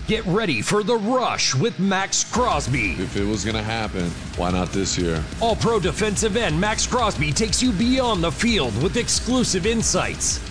Get ready for the rush with Max Crosby. If it was going to happen, why not this year? All-Pro defensive end Max Crosby takes you beyond the field with exclusive insights,